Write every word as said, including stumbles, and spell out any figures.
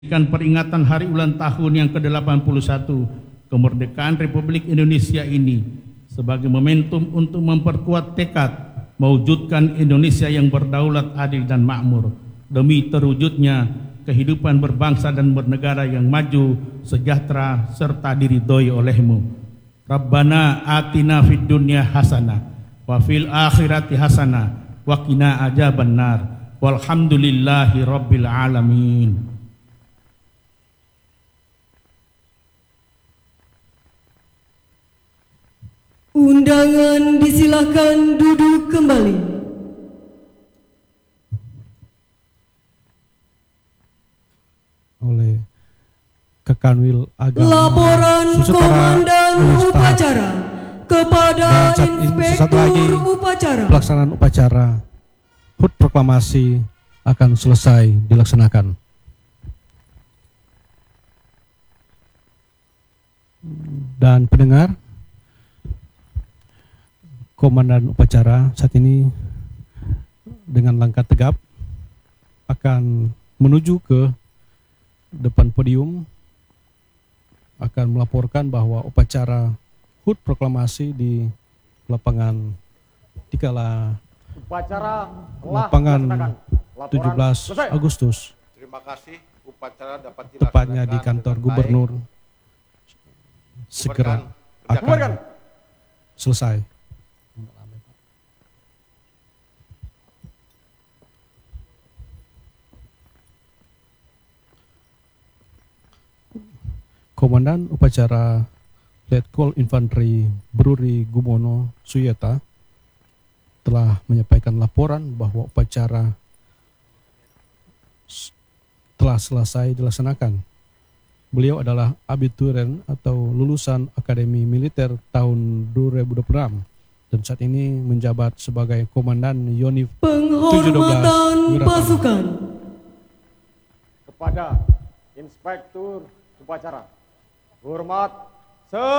Kan peringatan hari ulang tahun yang ke delapan puluh satu kemerdekaan Republik Indonesia ini sebagai momentum untuk memperkuat tekad mewujudkan Indonesia yang berdaulat, adil dan makmur demi terwujudnya kehidupan berbangsa dan bernegara yang maju, sejahtera serta diridhoi olehmu. Rabbana atina fid dunya hasanah wa fil akhirati hasanah wa qina adzabannar walhamdulillahi rabbil alamin. Undangan disilahkan duduk kembali. Oleh Kekanwil Agama Laporan Komandan Upacara kepada Inspektur Upacara. Pelaksanaan upacara H U T proklamasi akan selesai dilaksanakan. Dan pendengar, Komandan upacara saat ini dengan langkah tegap akan menuju ke depan podium, akan melaporkan bahwa upacara H U T proklamasi di lapangan Tikala upacara lapangan tujuh belas Agustus. Terima kasih. Upacara dapat dilaksanakan tepatnya di kantor gubernur segera akan selesai. Komandan upacara Letkol Infanteri Bruri Gumono Suyeta telah menyampaikan laporan bahwa upacara telah selesai dilaksanakan. Beliau adalah abiturien atau lulusan Akademi Militer tahun dua ribu dua puluh enam dan saat ini menjabat sebagai Komandan Yonif tujuh belas pasukan. Kepada Inspektur Upacara, hormat se